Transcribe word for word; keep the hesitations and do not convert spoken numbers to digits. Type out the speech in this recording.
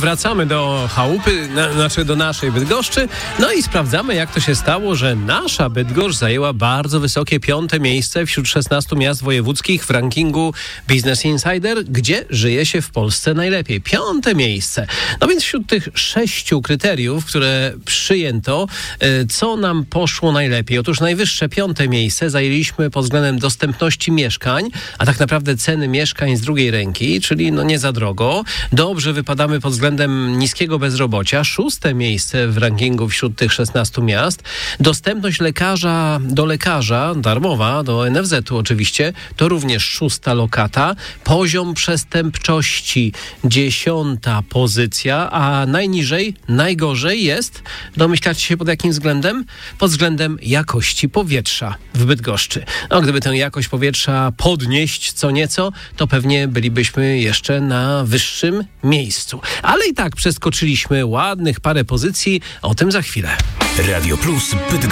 wracamy do chałupy, na, znaczy do naszej Bydgoszczy, no i sprawdzamy, jak to się stało, że nasza Bydgoszcz zajęła bardzo wysokie piąte miejsce wśród szesnastu miast wojewódzkich w rankingu Business Insider, gdzie żyje się w Polsce najlepiej. Piąte miejsce. No więc wśród tych sześciu kryteriów, które przyjęto, co nam poszło najlepiej? Otóż najwyższe piąte miejsce zajęliśmy pod względem dostępności mieszkań, a tak naprawdę ceny mieszkań z drugiej ręki, czyli no nie za drogo. Dobrze wypadamy pod względem niskiego bezrobocia. Szóste miejsce w rankingu wśród tych szesnastu miast. Dostępność lekarza do lekarza, darmowa, do en ef zetu oczywiście, to również szósta lokata. Poziom przestępczości, dziesiąta pozycja, a najniżej, najgorzej jest, domyślacie się pod jakim względem? Pod względem jakości powietrza w Bydgoszczy. No, gdyby tę jakość powietrza podnieść co nieco, to pewnie bylibyśmy jeszcze na wyższym miejscu. Ale i tak przeskoczyliśmy ładnych parę pozycji, o tym za chwilę. Radio Plus Bydgoszcz.